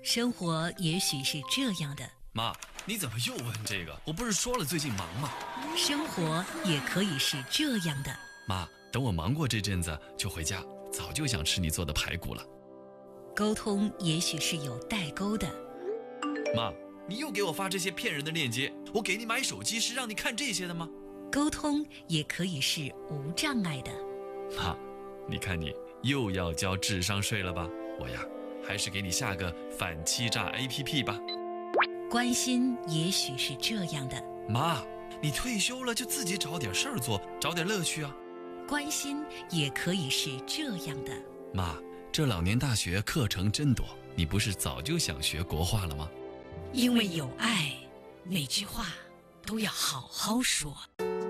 生活也许是这样的。 妈，你怎么又问这个？我不是说了最近忙吗？ 生活也可以是这样的。 妈，等我忙过这阵子就回家，早就想吃你做的排骨了。 沟通也许是有代沟的。 妈，你又给我发这些骗人的链接，我给你买手机是让你看这些的吗？ 沟通也可以是无障碍的。 妈，你看你又要交智商税了吧？我呀，还是给你下个反欺诈 APP 吧。 关心也许是这样的。 妈，你退休了就自己找点事儿做，找点乐趣啊。 关心也可以是这样的。 妈，这老年大学课程真多，你不是早就想学国画了吗？ 因为有爱，每句话都要好好说。